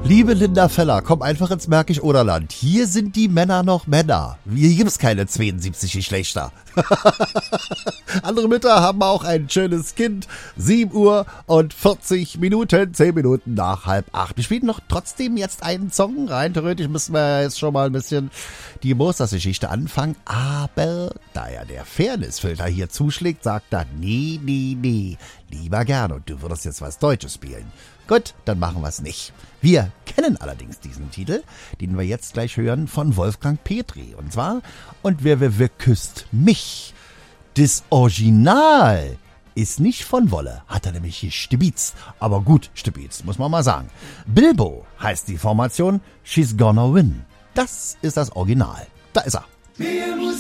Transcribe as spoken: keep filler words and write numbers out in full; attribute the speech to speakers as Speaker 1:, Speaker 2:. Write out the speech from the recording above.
Speaker 1: Liebe Linda Feller, komm einfach ins Märkisch-Oderland. Hier sind die Männer noch Männer. Hier gibt's keine zweiundsiebzig Geschlechter. Andere Mütter haben auch ein schönes Kind. sieben Uhr und vierzig Minuten, zehn Minuten nach halb acht. Wir spielen noch trotzdem jetzt einen Song rein. Theoretisch müssen wir jetzt schon mal ein bisschen die Musters-Geschichte anfangen. Aber da ja der Fairness-Filter hier zuschlägt, sagt er, nee, nee, nee, lieber gerne. Und du würdest jetzt was Deutsches spielen. Gut, dann machen wir es nicht. Wir kennen allerdings diesen Titel, den wir jetzt gleich hören, von Wolfgang Petri. Und zwar, und wer, wer, wer küsst mich? Das Original ist nicht von Wolle, hat er nämlich hier Stibitz. Aber gut, Stibitz, muss man mal sagen. Bilbo heißt die Formation, She's Gonna Win. Das ist das Original. Da ist er.